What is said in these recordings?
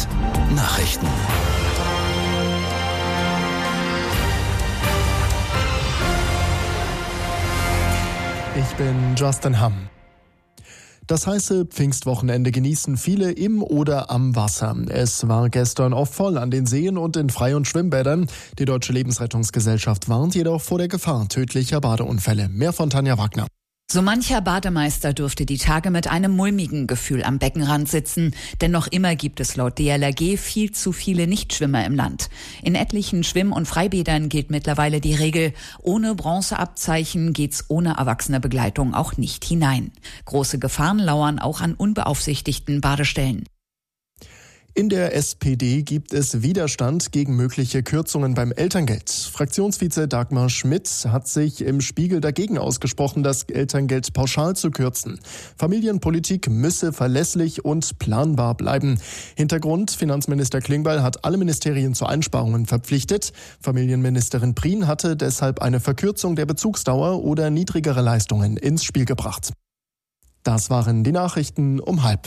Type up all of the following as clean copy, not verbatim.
Nachrichten. Ich bin Justin Hamm. Das heiße Pfingstwochenende genießen viele im oder am Wasser. Es war gestern oft voll an den Seen und in Frei- und Schwimmbädern. Die Deutsche Lebensrettungsgesellschaft warnt jedoch vor der Gefahr tödlicher Badeunfälle. Mehr von Tanja Wagner. So mancher Bademeister dürfte die Tage mit einem mulmigen Gefühl am Beckenrand sitzen, denn noch immer gibt es laut DLRG viel zu viele Nichtschwimmer im Land. In etlichen Schwimm- und Freibädern gilt mittlerweile die Regel, ohne Bronzeabzeichen geht's ohne erwachsene Begleitung auch nicht hinein. Große Gefahren lauern auch an unbeaufsichtigten Badestellen. In der SPD gibt es Widerstand gegen mögliche Kürzungen beim Elterngeld. Fraktionsvize Dagmar Schmidt hat sich im Spiegel dagegen ausgesprochen, das Elterngeld pauschal zu kürzen. Familienpolitik müsse verlässlich und planbar bleiben. Hintergrund: Finanzminister Klingbeil hat alle Ministerien zu Einsparungen verpflichtet. Familienministerin Prien hatte deshalb eine Verkürzung der Bezugsdauer oder niedrigere Leistungen ins Spiel gebracht. Das waren die Nachrichten um 12:30.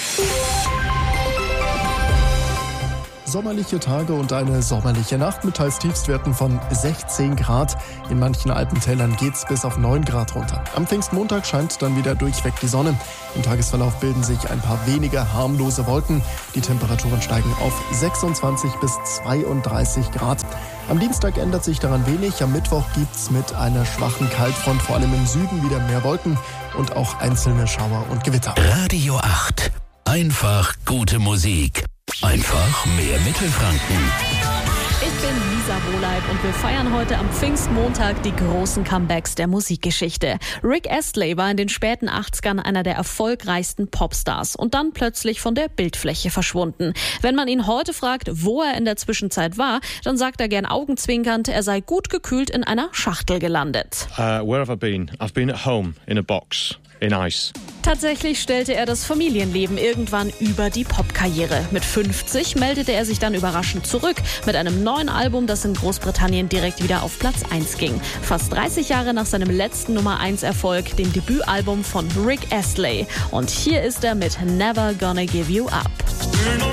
Sommerliche Tage und eine sommerliche Nacht mit teils Tiefstwerten von 16 Grad. In manchen Alpentälern geht's bis auf 9 Grad runter. Am Pfingstmontag scheint dann wieder durchweg die Sonne. Im Tagesverlauf bilden sich ein paar wenige harmlose Wolken. Die Temperaturen steigen auf 26 bis 32 Grad. Am Dienstag ändert sich daran wenig. Am Mittwoch gibt's mit einer schwachen Kaltfront vor allem im Süden wieder mehr Wolken und auch einzelne Schauer und Gewitter. Radio 8. Einfach gute Musik. Einfach mehr Mittelfranken. Ich bin Lisa Wohleib und wir feiern heute am Pfingstmontag die großen Comebacks der Musikgeschichte. Rick Astley war in den späten 80ern einer der erfolgreichsten Popstars und dann plötzlich von der Bildfläche verschwunden. Wenn man ihn heute fragt, wo er in der Zwischenzeit war, dann sagt er gern augenzwinkernd, er sei gut gekühlt in einer Schachtel gelandet. Where have I been? I've been at home in a box. In ice. Tatsächlich stellte er das Familienleben irgendwann über die Popkarriere. Mit 50 meldete er sich dann überraschend zurück mit einem neuen Album, das in Großbritannien direkt wieder auf Platz 1 ging. Fast 30 Jahre nach seinem letzten Nummer-1-Erfolg, dem Debütalbum von Rick Astley. Und hier ist er mit Never Gonna Give You Up.